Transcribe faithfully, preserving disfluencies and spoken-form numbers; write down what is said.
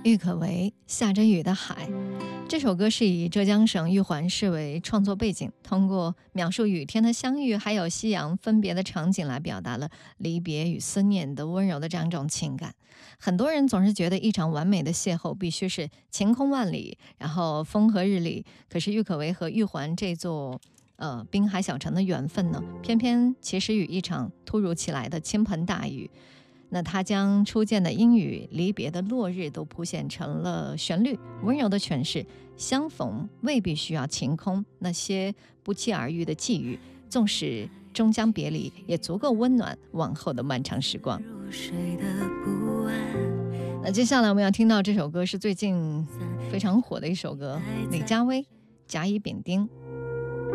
郁可唯下着雨的海，这首歌是以浙江省玉环市为创作背景，通过描述雨天的相遇还有夕阳分别的场景来表达了离别与思念的温柔的这样一种情感。很多人总是觉得一场完美的邂逅必须是晴空万里，然后风和日丽，可是郁可唯和玉环这座呃滨海小城的缘分呢，偏偏其实与一场突如其来的倾盆大雨，那它将初见的阴雨、离别的落日都谱写成了旋律，温柔的诠释相逢未必需要晴空，那些不期而遇的际遇，纵使终将别离，也足够温暖往后的漫长时光。那接下来我们要听到这首歌是最近非常火的一首歌，李佳薇、甲乙丙丁。